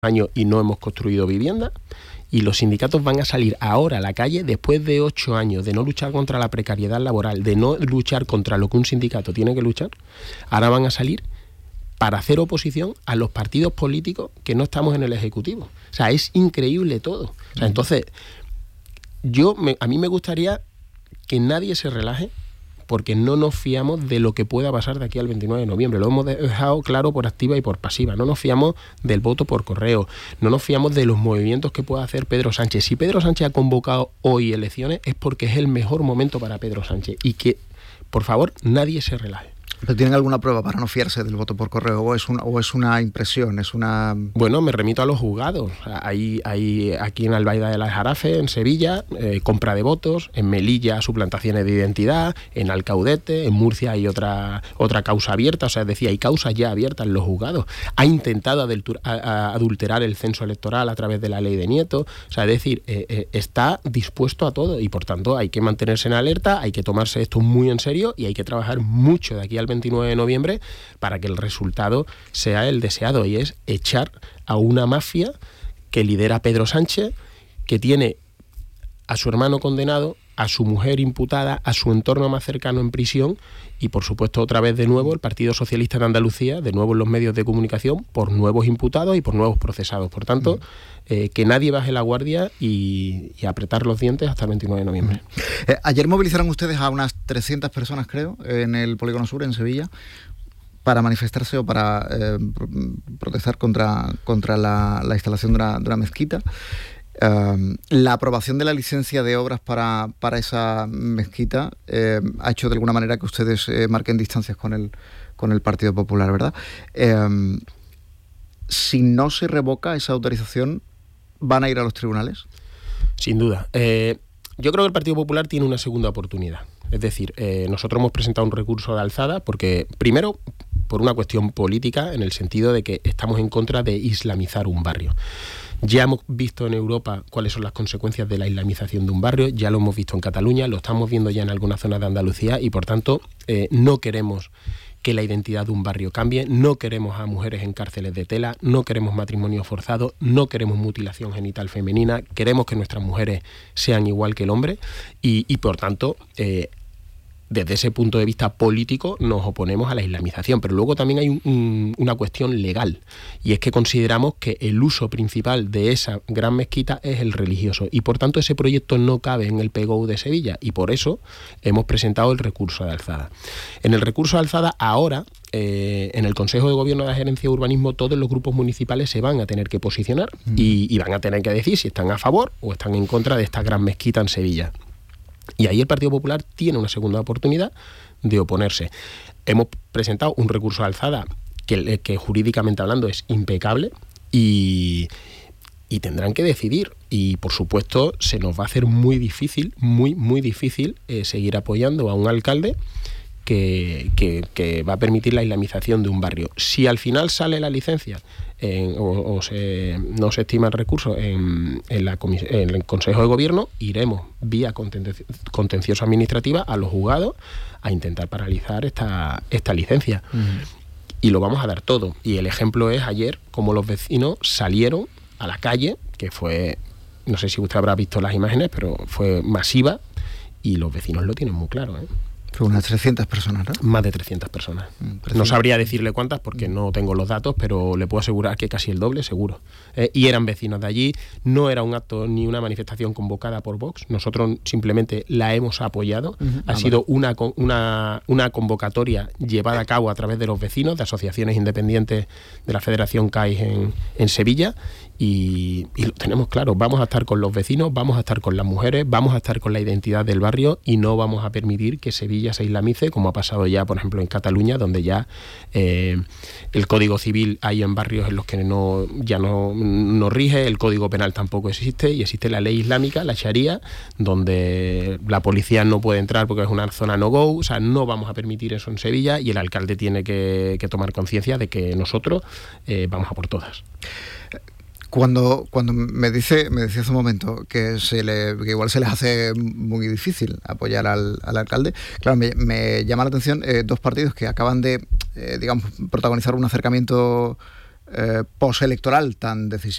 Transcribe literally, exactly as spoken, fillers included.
años y no hemos construido vivienda. Y los sindicatos van a salir ahora a la calle después de ocho años de no luchar contra la precariedad laboral, de no luchar contra lo que un sindicato tiene que luchar. Ahora van a salir para hacer oposición a los partidos políticos que no estamos en el Ejecutivo. O sea, es increíble todo. O sea, entonces, yo me, a mí me gustaría que nadie se relaje, porque no nos fiamos de lo que pueda pasar de aquí al veintinueve de noviembre. Lo hemos dejado claro por activa y por pasiva. No nos fiamos del voto por correo, no nos fiamos de los movimientos que pueda hacer Pedro Sánchez. Si Pedro Sánchez ha convocado hoy elecciones es porque es el mejor momento para Pedro Sánchez y que, por favor, nadie se relaje. ¿Pero tienen alguna prueba para no fiarse del voto por correo? ¿O es una, o es una impresión? Es una... Bueno, me remito a los juzgados. Hay, hay aquí en Albaida de la Jarafe, en Sevilla, eh, compra de votos, en Melilla suplantaciones de identidad, en Alcaudete, en Murcia hay otra, otra causa abierta, o sea, es decir, hay causas ya abiertas en los juzgados. Ha intentado adultur- a, a adulterar el censo electoral a través de la ley de Nieto, o sea, es decir, eh, eh, está dispuesto a todo y por tanto hay que mantenerse en alerta, hay que tomarse esto muy en serio y hay que trabajar mucho de aquí al veintinueve de noviembre para que el resultado sea el deseado, y es echar a una mafia que lidera Pedro Sánchez, que tiene a su hermano condenado, a su mujer imputada, a su entorno más cercano en prisión y, por supuesto, otra vez de nuevo el Partido Socialista de Andalucía, de nuevo en los medios de comunicación, por nuevos imputados y por nuevos procesados. Por tanto, mm. eh, que nadie baje la guardia y, y apretar los dientes hasta el veintinueve de noviembre. Mm. Eh, ayer movilizaron ustedes a unas trescientas personas, creo, en el Polígono Sur, en Sevilla, para manifestarse o para eh, protestar contra, contra la, la instalación de una, de una mezquita. Uh, la aprobación de la licencia de obras para, para esa mezquita eh, ha hecho de alguna manera que ustedes eh, marquen distancias con el, con el Partido Popular, ¿verdad? Eh, si no se revoca esa autorización, ¿van a ir a los tribunales? Sin duda. Eh, yo creo que el Partido Popular tiene una segunda oportunidad. Es decir, eh, nosotros hemos presentado un recurso de alzada porque, primero, por una cuestión política, en el sentido de que estamos en contra de islamizar un barrio. Ya hemos visto en Europa cuáles son las consecuencias de la islamización de un barrio, ya lo hemos visto en Cataluña, lo estamos viendo ya en algunas zonas de Andalucía y, por tanto, eh, no queremos que la identidad de un barrio cambie, no queremos a mujeres en cárceles de tela, no queremos matrimonio forzado, no queremos mutilación genital femenina, queremos que nuestras mujeres sean igual que el hombre y, y por tanto, eh, desde ese punto de vista político nos oponemos a la islamización, pero luego también hay un, un, una cuestión legal, y es que consideramos que el uso principal de esa gran mezquita es el religioso, y por tanto ese proyecto no cabe en el P G O U de Sevilla, y por eso hemos presentado el recurso de alzada. En el recurso de alzada, ahora, eh, en el Consejo de Gobierno de la Gerencia de Urbanismo, todos los grupos municipales se van a tener que posicionar mm. y, y van a tener que decir si están a favor o están en contra de esta gran mezquita en Sevilla. Y ahí el Partido Popular tiene una segunda oportunidad de oponerse. Hemos presentado un recurso de alzada que, que jurídicamente hablando es impecable y, y tendrán que decidir. Y, por supuesto, se nos va a hacer muy difícil, muy, muy difícil eh, seguir apoyando a un alcalde que, que, que va a permitir la islamización de un barrio. Si al final sale la licencia en, o, o se, no se estima el recurso en, en, la comis- en el Consejo de Gobierno, iremos vía contenci- contencioso administrativa a los juzgados a intentar paralizar esta, esta licencia. Uh-huh. Y lo vamos a dar todo. Y el ejemplo es ayer como los vecinos salieron a la calle, que fue, no sé si usted habrá visto las imágenes, pero fue masiva y los vecinos lo tienen muy claro, ¿eh? Fue unas trescientas personas, ¿no? Más de trescientas personas. Mm, no sabría decirle cuántas porque mm. no tengo los datos, pero le puedo asegurar que casi el doble, seguro. Eh, y eran vecinos de allí. No era un acto ni una manifestación convocada por Vox. Nosotros simplemente la hemos apoyado. Uh-huh. Ha ah, sido vale. una, una, una convocatoria llevada a cabo a través de los vecinos, de asociaciones independientes de la Federación C A I en, en Sevilla. Y, y lo tenemos claro, vamos a estar con los vecinos, vamos a estar con las mujeres, vamos a estar con la identidad del barrio y no vamos a permitir que Sevilla se islamice, como ha pasado ya, por ejemplo, en Cataluña, donde ya eh, el Código Civil hay en barrios en los que no ya no, no rige, el Código Penal tampoco existe y existe la ley islámica, la Sharia, donde la policía no puede entrar porque es una zona no-go. O sea, no vamos a permitir eso en Sevilla y el alcalde tiene que, que tomar conciencia de que nosotros eh, vamos a por todas. Cuando, cuando me dice me decía hace un momento que, se le, que igual se les hace muy difícil apoyar al, al alcalde, claro, me, me llama la atención eh, dos partidos que acaban de, eh, digamos, protagonizar un acercamiento eh, postelectoral tan decisivo